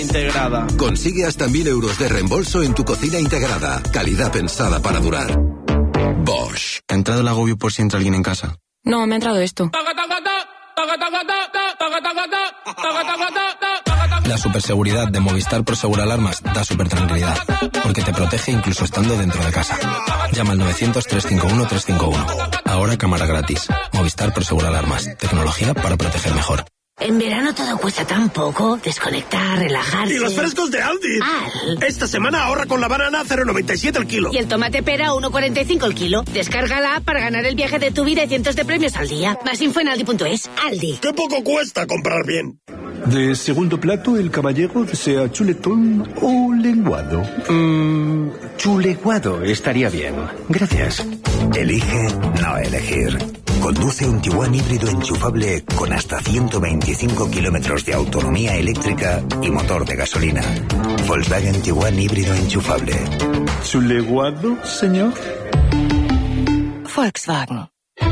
Integrada. Consigue hasta 1.000 euros de reembolso en tu cocina integrada. Calidad pensada para durar. Bosch. ¿Ha entrado el agobio por si entra alguien en casa? No, me ha entrado esto. La superseguridad de Movistar Prosegur Alarmas da supertranquilidad, porque te protege incluso estando dentro de casa. Llama al 900-351-351. Ahora cámara gratis. Movistar Prosegur Alarmas. Tecnología para proteger mejor. En verano todo cuesta tan poco. Desconectar, relajarse. ¡Y los frescos de Aldi! Esta semana ahorra con la banana 0,97 el kilo. Y el tomate pera 1,45 el kilo. Descarga la app para ganar el viaje de tu vida y cientos de premios al día. Más info en aldi.es. Aldi. ¡Qué poco cuesta comprar bien! De segundo plato, el caballero desea chuletón o lenguado. Chuleguado estaría bien. Gracias. Elige no elegir. Conduce un Tiguan híbrido enchufable con hasta 125 kilómetros de autonomía eléctrica y motor de gasolina. Volkswagen Tiguan híbrido enchufable. ¿Chuleguado, señor? Volkswagen.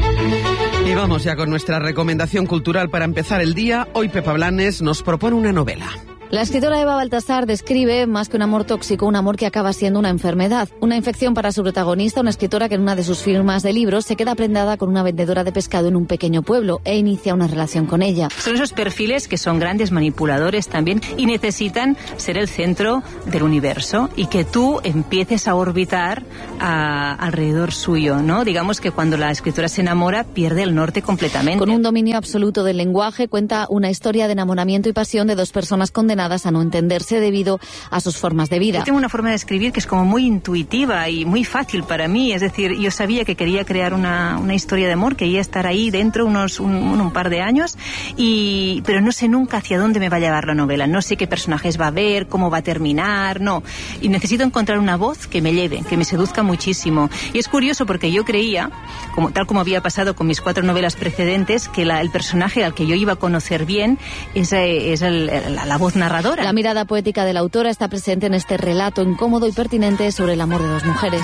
Y vamos ya con nuestra recomendación cultural para empezar el día. Hoy Pepa Blanes nos propone una novela. La escritora Eva Baltasar describe, más que un amor tóxico, un amor que acaba siendo una enfermedad. Una infección para su protagonista, una escritora que en una de sus firmas de libros se queda prendada con una vendedora de pescado en un pequeño pueblo e inicia una relación con ella. Son esos perfiles que son grandes manipuladores también y necesitan ser el centro del universo y que tú empieces a orbitar alrededor suyo, ¿no? Digamos que cuando la escritora se enamora pierde el norte completamente. Con un dominio absoluto del lenguaje, cuenta una historia de enamoramiento y pasión de dos personas condenadas a no entenderse debido a sus formas de vida. Yo tengo una forma de escribir que es como muy intuitiva y muy fácil para mí, es decir, yo sabía que quería crear una historia de amor, quería estar ahí dentro un par de años, pero no sé nunca hacia dónde me va a llevar la novela, no sé qué personajes va a haber, cómo va a terminar, no, y necesito encontrar una voz que me lleve, que me seduzca muchísimo. Y es curioso porque yo creía, tal como había pasado con mis 4 novelas precedentes, que el personaje al que yo iba a conocer bien es la voz narradora. La mirada poética de la autora está presente en este relato incómodo y pertinente sobre el amor de dos mujeres.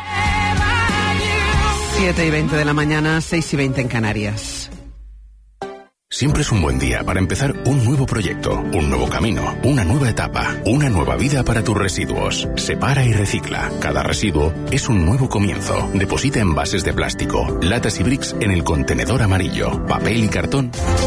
7:20 de la mañana, 6:20 en Canarias. Siempre es un buen día para empezar un nuevo proyecto, un nuevo camino, una nueva etapa, una nueva vida para tus residuos. Separa y recicla. Cada residuo es un nuevo comienzo. Deposita envases de plástico, latas y bricks en el contenedor amarillo, papel y cartón.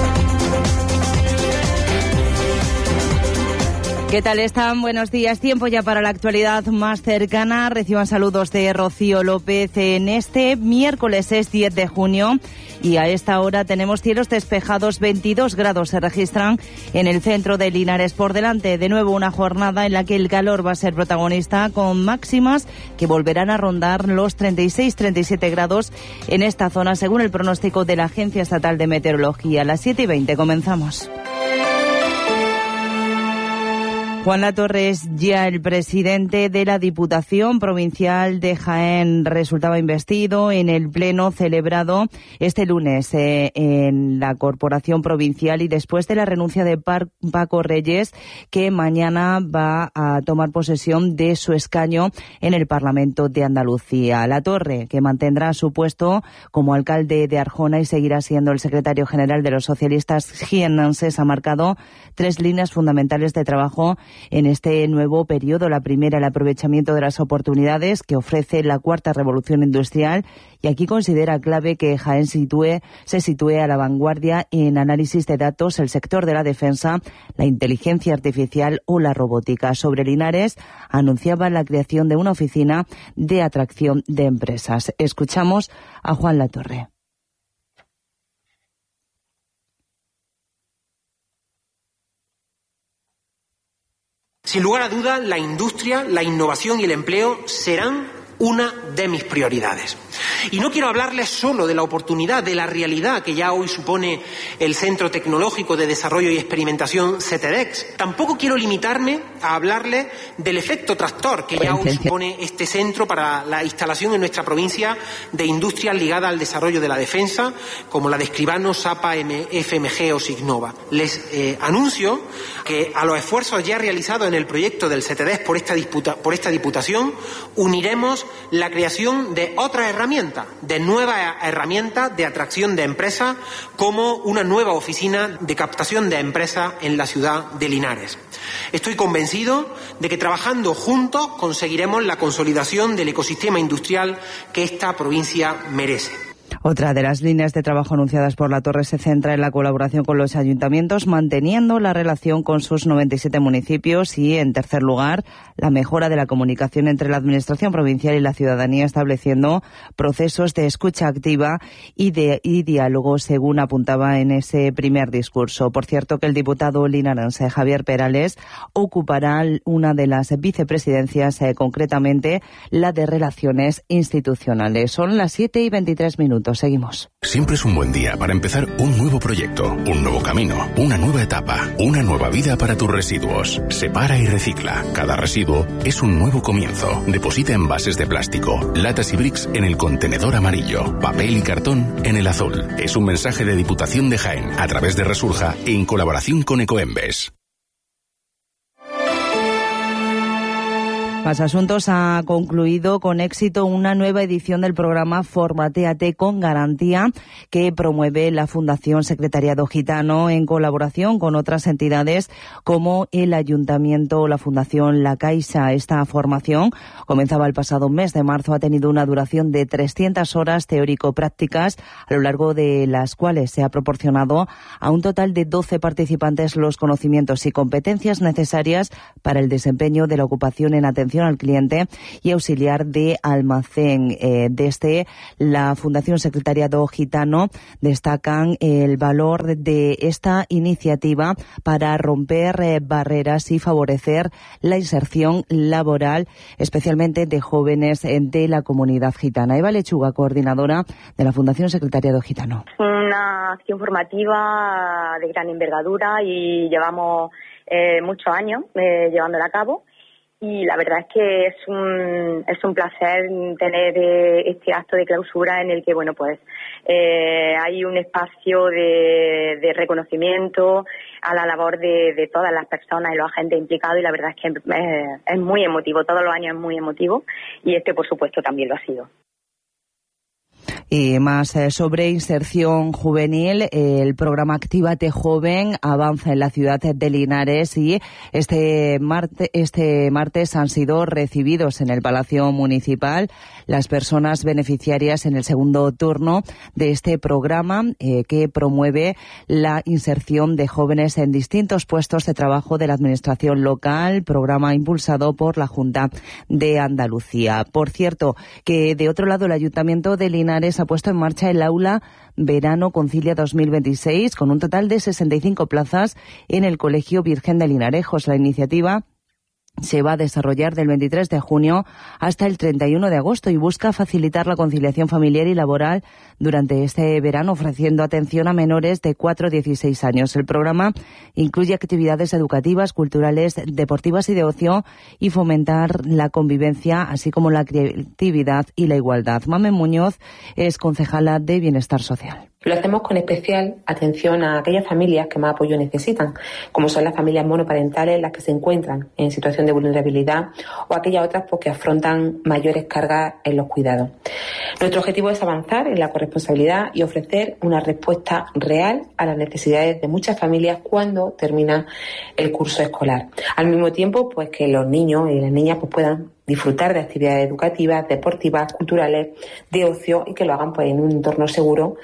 ¿Qué tal están? Buenos días. Tiempo ya para la actualidad más cercana. Reciban saludos de Rocío López en este miércoles, es 10 de junio. Y a esta hora tenemos cielos despejados, 22 grados se registran en el centro de Linares. Por delante, de nuevo, una jornada en la que el calor va a ser protagonista, con máximas que volverán a rondar los 36-37 grados en esta zona, según el pronóstico de la Agencia Estatal de Meteorología. A las 7:20 comenzamos. Juan Latorre es ya el presidente de la Diputación Provincial de Jaén. Resultaba investido en el pleno celebrado este lunes en la Corporación Provincial y después de la renuncia de Paco Reyes, que mañana va a tomar posesión de su escaño en el Parlamento de Andalucía. Latorre, que mantendrá su puesto como alcalde de Arjona y seguirá siendo el secretario general de los socialistas jiennenses, ha marcado 3 líneas fundamentales de trabajo en este nuevo periodo. La primera, el aprovechamiento de las oportunidades que ofrece la cuarta revolución industrial, y aquí considera clave que Jaén se sitúe a la vanguardia en análisis de datos, el sector de la defensa, la inteligencia artificial o la robótica. Sobre Linares, anunciaba la creación de una oficina de atracción de empresas. Escuchamos a Juan Latorre. Sin lugar a dudas, la industria, la innovación y el empleo serán una de mis prioridades. Y no quiero hablarles solo de la oportunidad, de la realidad que ya hoy supone el Centro Tecnológico de Desarrollo y Experimentación CETEDEX. Tampoco quiero limitarme a hablarles del efecto tractor que ya hoy supone este centro para la instalación en nuestra provincia de industrias ligadas al desarrollo de la defensa, como la de Escribano, SAPA, FMG o Signova. Les anuncio que a los esfuerzos ya realizados en el proyecto del CETEDEX por esta Diputación uniremos la creación de otras herramientas, de nuevas herramientas de atracción de empresas, como una nueva oficina de captación de empresas en la ciudad de Linares. Estoy convencido de que trabajando juntos conseguiremos la consolidación del ecosistema industrial que esta provincia merece. Otra de las líneas de trabajo anunciadas por La Torre se centra en la colaboración con los ayuntamientos, manteniendo la relación con sus 97 municipios y, en tercer lugar, la mejora de la comunicación entre la Administración provincial y la ciudadanía, estableciendo procesos de escucha activa y diálogo, según apuntaba en ese primer discurso. Por cierto, que el diputado linarense Javier Perales ocupará una de las vicepresidencias, concretamente la de Relaciones Institucionales. Son las 7:23. Seguimos. Siempre es un buen día para empezar un nuevo proyecto, un nuevo camino, una nueva etapa, una nueva vida para tus residuos. Separa y recicla. Cada residuo es un nuevo comienzo. Deposita envases de plástico, latas y bricks en el contenedor amarillo, papel y cartón en el azul. Es un mensaje de Diputación de Jaén a través de Resurja en colaboración con Ecoembes. Más Asuntos ha concluido con éxito una nueva edición del programa Formatéate con Garantía, que promueve la Fundación Secretariado Gitano en colaboración con otras entidades como el Ayuntamiento o la Fundación La Caixa. Esta formación comenzaba el pasado mes de marzo, ha tenido una duración de 300 horas teórico-prácticas, a lo largo de las cuales se ha proporcionado a un total de 12 participantes los conocimientos y competencias necesarias para el desempeño de la ocupación en atención al cliente y auxiliar de almacén. Desde la Fundación Secretariado Gitano destacan el valor de esta iniciativa para romper barreras y favorecer la inserción laboral, especialmente de jóvenes de la comunidad gitana. Eva Lechuga, coordinadora de la Fundación Secretariado Gitano. Una acción formativa de gran envergadura y llevamos muchos años llevándola a cabo. Y la verdad es que es un placer tener este acto de clausura en el que, bueno, pues hay un espacio de reconocimiento a la labor de todas las personas y los agentes implicados, y la verdad es que es muy emotivo. Todos los años es muy emotivo y este, por supuesto, también lo ha sido. Y más sobre inserción juvenil, el programa Actívate Joven avanza en la ciudad de Linares y este martes han sido recibidos en el Palacio Municipal las personas beneficiarias en el segundo turno de este programa que promueve la inserción de jóvenes en distintos puestos de trabajo de la administración local, programa impulsado por la Junta de Andalucía. Por cierto, que de otro lado el Ayuntamiento de Linares ha puesto en marcha el aula Verano Concilia 2026 con un total de 65 plazas en el Colegio Virgen de Linarejos. La iniciativa se va a desarrollar del 23 de junio hasta el 31 de agosto y busca facilitar la conciliación familiar y laboral durante este verano, ofreciendo atención a menores de 4 a 16 años. El programa incluye actividades educativas, culturales, deportivas y de ocio y fomentar la convivencia, así como la creatividad y la igualdad. Mamen Muñoz es concejala de Bienestar Social. Lo hacemos con especial atención a aquellas familias que más apoyo necesitan, como son las familias monoparentales, las que se encuentran en situación de vulnerabilidad, o aquellas otras que afrontan mayores cargas en los cuidados. Nuestro objetivo es avanzar en la corresponsabilidad y ofrecer una respuesta real a las necesidades de muchas familias cuando termina el curso escolar. Al mismo tiempo, que los niños y las niñas puedan disfrutar de actividades educativas, deportivas, culturales, de ocio, y que lo hagan en un entorno seguro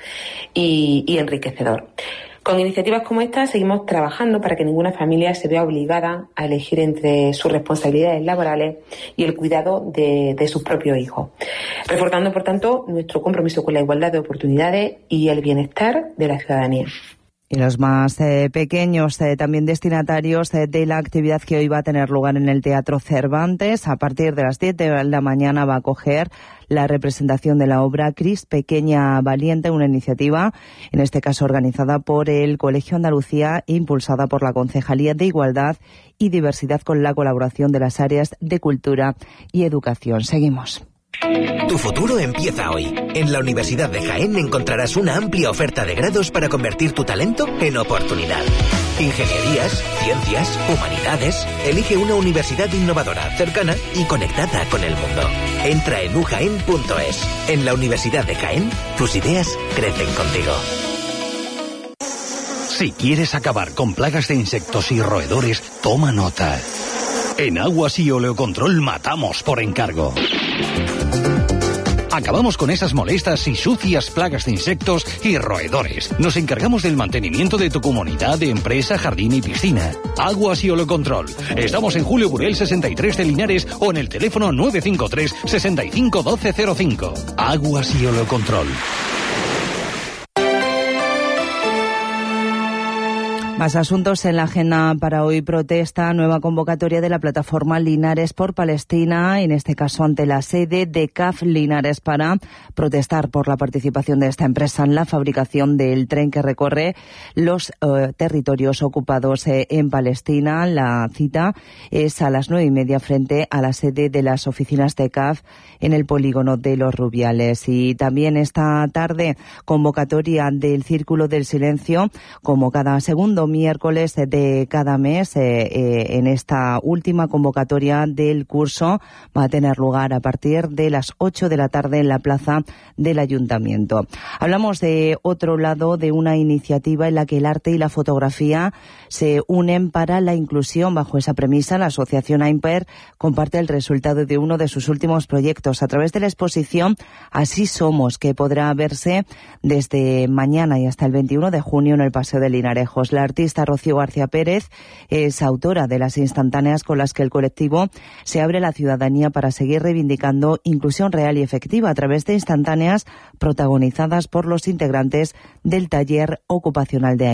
y enriquecedor. Con iniciativas como esta seguimos trabajando para que ninguna familia se vea obligada a elegir entre sus responsabilidades laborales y el cuidado de sus propios hijos, reforzando, por tanto, nuestro compromiso con la igualdad de oportunidades y el bienestar de la ciudadanía. Y los más pequeños, también destinatarios de la actividad que hoy va a tener lugar en el Teatro Cervantes. A partir de las 10 de la mañana va a acoger la representación de la obra Cris Pequeña Valiente, una iniciativa, en este caso organizada por el Colegio Andalucía, impulsada por la Concejalía de Igualdad y Diversidad, con la colaboración de las áreas de Cultura y Educación. Seguimos. Tu futuro empieza hoy. En la Universidad de Jaén encontrarás una amplia oferta de grados para convertir tu talento en oportunidad. Ingenierías, ciencias, humanidades. Elige una universidad innovadora, cercana y conectada con el mundo. Entra en ujaen.es. En la Universidad de Jaén, tus ideas crecen contigo. Si quieres acabar con plagas de insectos y roedores, toma nota. En Aguas y Oleocontrol matamos por encargo. Acabamos con esas molestas y sucias plagas de insectos y roedores. Nos encargamos del mantenimiento de tu comunidad, de empresa, jardín y piscina. Aguas y Oleocontrol. Estamos en Julio Burel 63 de Linares o en el teléfono 953 65 12 05. Aguas y Oleocontrol. Más asuntos en la agenda para hoy. Protesta, nueva convocatoria de la plataforma Linares por Palestina, en este caso ante la sede de CAF Linares, para protestar por la participación de esta empresa en la fabricación del tren que recorre los territorios ocupados en Palestina. La cita es a las 9:30 frente a la sede de las oficinas de CAF en el polígono de Los Rubiales. Y también esta tarde, convocatoria del Círculo del Silencio, como cada segundo miércoles de cada mes. En esta última convocatoria del curso va a tener lugar a partir de las 8 de la tarde en la plaza del Ayuntamiento. Hablamos de otro lado de una iniciativa en la que el arte y la fotografía se unen para la inclusión. Bajo esa premisa, la asociación AIMPER comparte el resultado de uno de sus últimos proyectos a través de la exposición Así Somos, que podrá verse desde mañana y hasta el 21 de junio en el Paseo de Linarejos. La artista Rocío García Pérez es autora de las instantáneas con las que el colectivo se abre a la ciudadanía para seguir reivindicando inclusión real y efectiva a través de instantáneas protagonizadas por los integrantes del taller ocupacional de